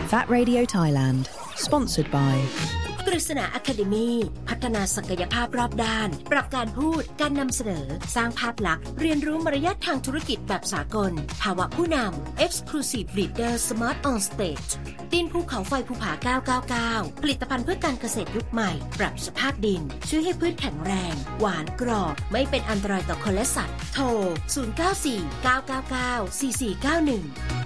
Fat Radio Thailand Sponsored by กฤษณา Academy พัฒนาศักยภาพรอบด้านปรับการพูดการนำเสนอสร้างภาพลักษณ์เรียนรู้มารยาททางธุรกิจแบบสากลภาวะผู้นำ Exclusive Leader Smart on Stage ดินภูเขาไฟภูผา999ผลิตภัณฑ์เพื่อการเกษตรยุคใหม่ปรับสภาพดินช่วยให้พืชแข็งแรงหวานกรอบไม่เป็นอันตรายต่อคนและสัตว์โทร0949994491